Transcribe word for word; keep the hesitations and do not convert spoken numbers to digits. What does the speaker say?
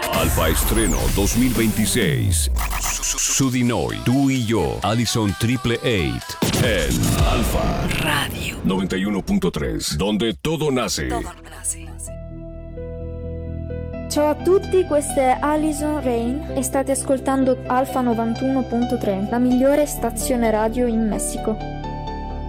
Alfa Estreno dos mil veintiséis. Su di noi, tú y yo, Allison Triple Eight. En Alfa Radio noventa y uno punto tres, donde todo nace. Todo nace. Ciao a tutti, questa è Alison Rain e state ascoltando Alfa novantuno punto tre, la migliore stazione radio in Messico.